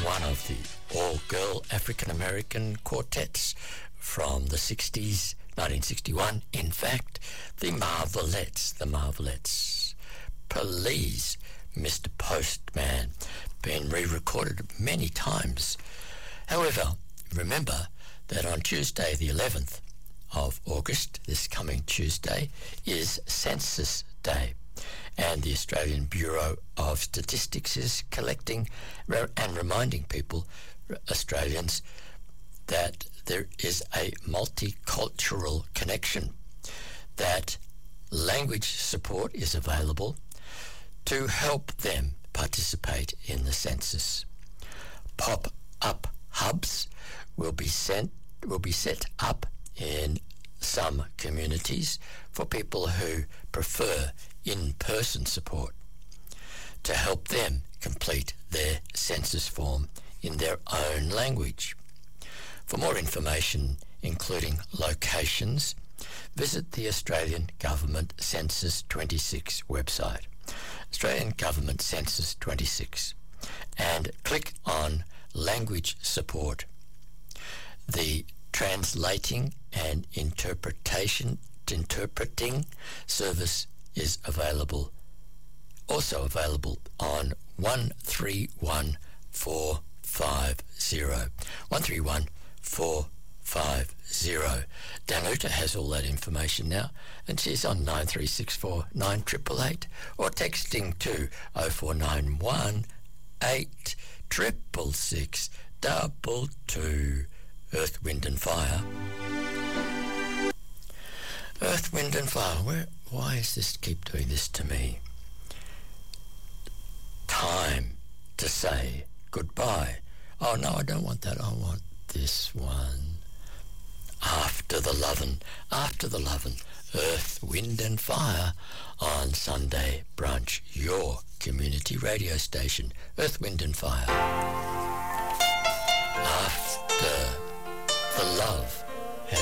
one of the all-girl African-American quartets from the 60s, 1961. In fact, the Marvelettes. Please, Mr. Postman, been re-recorded many times. However, remember that on Tuesday the 11th of August, this coming Tuesday, is Census Day, and the Australian Bureau of Statistics is collecting and reminding people, Australians, that there is a multicultural connection, that language support is available to help them participate in the census. Pop-up hubs will be set up in some communities for people who prefer in-person support to help them complete their census form in their own language. For more information, including locations, visit the Australian Government Census 26 website, Australian Government Census 26, and click on Language Support. The translating and interpreting service is also available on 131450. 131450. Danuta has all that information now, and she's on 9364 9888 or texting to 0491 866 22. Earth, Wind and Fire. Earth, Wind and Fire. Why does this keep doing this to me? Time to say goodbye. Oh no, I don't want that. I want this one. After the Lovin'. Earth, Wind and Fire on Sunday Brunch, your community radio station. Earth, Wind and Fire. After the Love.